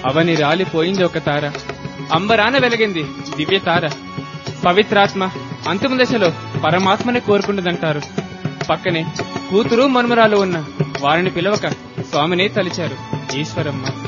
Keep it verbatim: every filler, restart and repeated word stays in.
అవని రాలిపోయింది ఒక తార, అంబరాన వెలిగింది దివ్య తార. పవిత్రాత్మ అంతిమ దశలో పరమాత్మని కోరుకుంటుందంటారు. పక్కనే కూతురు మనుమరాలు ఉన్న వారిని పిలవక స్వామినే తలిచారు ఈశ్వరమ్మ.